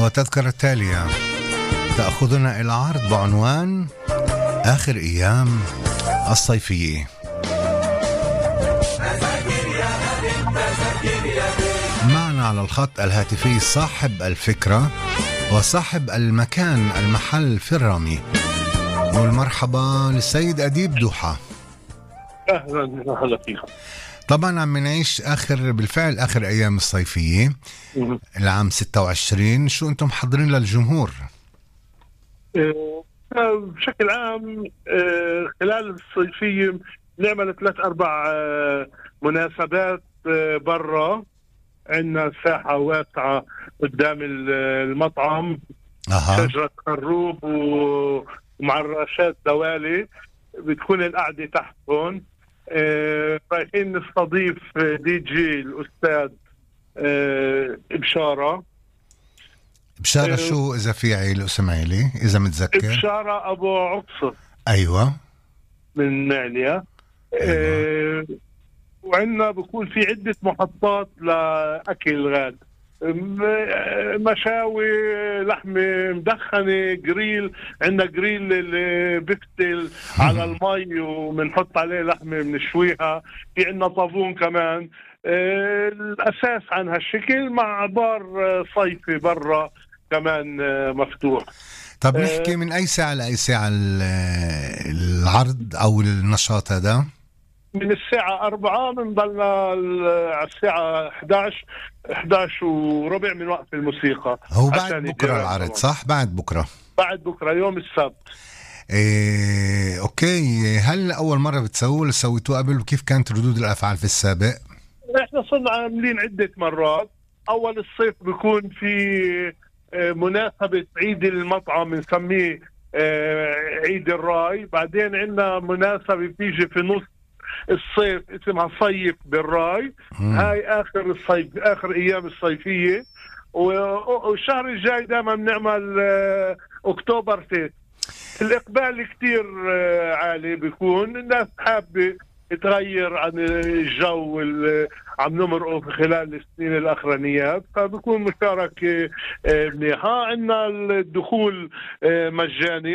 وتذكرة التالية تأخذنا إلى عرض بعنوان آخر أيام الصيفية. معنا على الخط الهاتفي صاحب الفكرة وصاحب المكان المحل في الرامي، والمرحبا للسيد أديب دوحة. أهلا وسهلا فيكم. طبعا عم نعيش بالفعل آخر أيام الصيفية العام 26. شو أنتم محضرين للجمهور؟ بشكل عام خلال الصيفية نعمل 3-4 مناسبات برا. عندنا ساحة واسعة قدام المطعم، شجرة خروب ومعرشات دوالي، بتكون القعدة تحت هون. رايحين نستضيف دي جي الأستاذ بشارة. شو إذا في عيلة اسماعيلي إذا متذكر؟ بشارة أبو عقصة. أيوة من معنية. أيوة. وعندنا بكون في عدة محطات لأكل غاد، مشاوي، لحمة مدخنة، جريل. عندنا جريل اللي بفتل على المي ومنحط عليه لحمة منشويها. في عندنا طابون كمان. الأساس عن هالشكل، مع بار صيفي برا كمان مفتوح. طب نحكي من أي ساعة لأي ساعة العرض أو النشاط هذا؟ من الساعة 4 بنضلنا على الساعة 11 وربع من وقت الموسيقى. هو بعد بكرة العرض طبعا. صح؟ بعد بكرة يوم السبت. أوكي. هل أول مرة بتسووه ولا سويتوه قبل؟ وكيف كانت ردود الأفعال في السابق؟ احنا صرنا عاملين عدة مرات. أول الصيف بيكون في مناسبة عيد المطعم بنسميه عيد الراي. بعدين عندنا مناسبة بتيجي في نص الصيف اسمها صيف بالراي. هاي آخر الصيف، آخر أيام الصيفية. والشهر الجاي دائما بنعمل أكتوبر فيست. الإقبال كتير عالي بيكون. الناس حابة تغير عن الجو اللي عم نمرقه في خلال السنين الأخرانيات، فبكون مشاركة منيحة. عندنا الدخول مجاني.